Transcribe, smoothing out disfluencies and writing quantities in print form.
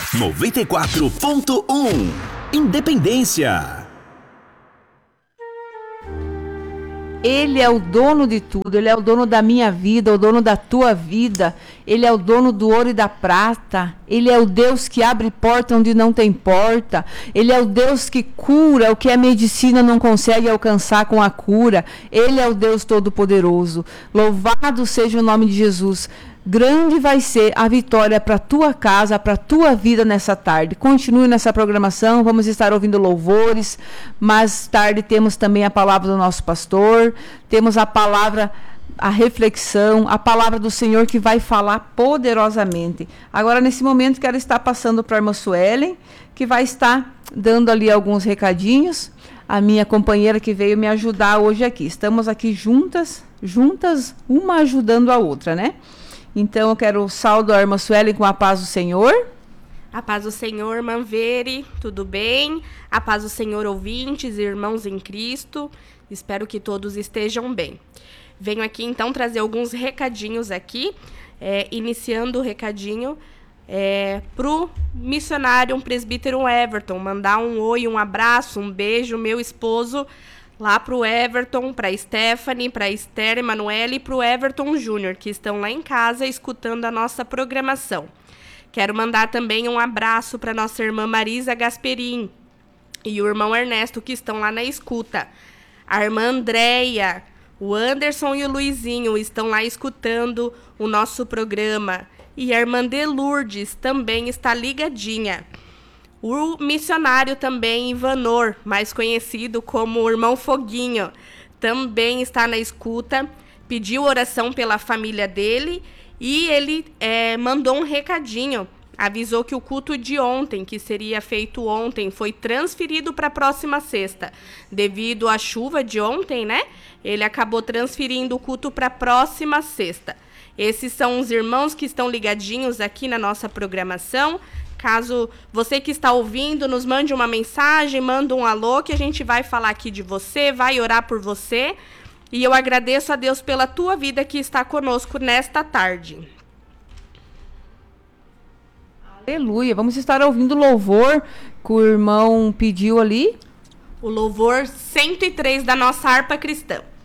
94.1 Independência. Ele é o dono de tudo, Ele é o dono da minha vida, o dono da tua vida. Ele é o dono do ouro e da prata. Ele é o Deus que abre porta onde não tem porta. Ele é o Deus que cura o que a medicina não consegue alcançar com a cura. Ele é o Deus Todo-Poderoso. Louvado seja o nome de Jesus. Grande vai ser a vitória para a tua casa, para a tua vida nessa tarde. Continue nessa programação, vamos estar ouvindo louvores. Mais tarde temos também a palavra do nosso pastor, temos a palavra, a reflexão, a palavra do Senhor que vai falar poderosamente. Agora, nesse momento, quero estar passando para a irmã Suelen, que vai estar dando ali alguns recadinhos. A minha companheira que veio me ajudar hoje aqui. Estamos aqui juntas, uma ajudando a outra, né? Então, eu quero saudar a irmã Suelen com a paz do Senhor. A paz do Senhor, Manveri, tudo bem? A paz do Senhor, ouvintes e irmãos em Cristo. Espero que todos estejam bem. Venho aqui, então, trazer alguns recadinhos aqui. Iniciando o recadinho para o missionário, um presbítero Everton. Mandar um oi, um abraço, um beijo, meu esposo, lá para o Everton, para a Stephanie, para a Esther, Emanuele e para o Everton Júnior, que estão lá em casa escutando a nossa programação. Quero mandar também um abraço para nossa irmã Marisa Gasperin e o irmão Ernesto, que estão lá na escuta. A irmã Andréia, o Anderson e o Luizinho estão lá escutando o nosso programa. E a irmã de Lourdes também está ligadinha. O missionário também, Ivanor, mais conhecido como o irmão Foguinho, também está na escuta, pediu oração pela família dele e ele mandou um recadinho, avisou que o culto de ontem, que seria feito ontem, foi transferido para a próxima sexta. Devido à chuva de ontem, né? Ele acabou transferindo o culto para a próxima sexta. Esses são os irmãos que estão ligadinhos aqui na nossa programação. Caso você que está ouvindo nos mande uma mensagem, manda um alô, que a gente vai falar aqui de você, vai orar por você. E eu agradeço a Deus pela tua vida que está conosco nesta tarde. Aleluia. Vamos estar ouvindo o louvor que o irmão pediu ali. O louvor 103 da nossa harpa cristã.